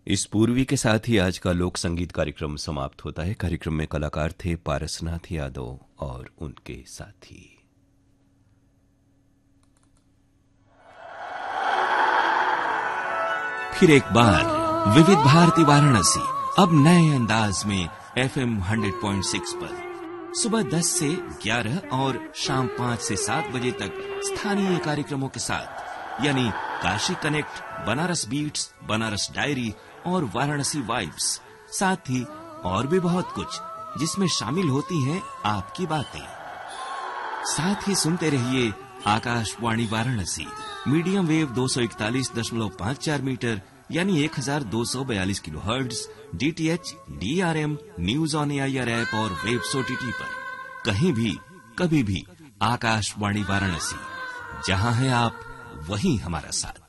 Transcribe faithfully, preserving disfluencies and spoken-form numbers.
इस पूर्वी के साथ ही आज का लोक संगीत कार्यक्रम समाप्त होता है। कार्यक्रम में कलाकार थे पारसनाथ यादव और उनके साथी। फिर एक बार विविध भारती वाराणसी अब नए अंदाज में एफएम हंड्रेड पॉइंट सिक्स पर सुबह दस से ग्यारह और शाम पाँच से सात बजे तक स्थानीय कार्यक्रमों के साथ, यानी Kashi connect, Banaras beats, Banaras diary और वाराणसी वाइब्स, साथ ही और भी बहुत कुछ जिसमें शामिल होती हैं आपकी बातें। साथ ही सुनते रहिए आकाशवाणी वाराणसी, मीडियम वेव दो सौ इकतालीस दशमलव पाँच चार मीटर यानी एक हजार दो सौ बयालीस kilo hertz, DTH, DRM, news on AIR app और वेब्स ओटीटी पर। कहीं भी कभी भी आकाशवाणी वाराणसी, जहां है आप वहीं हमारा साथ।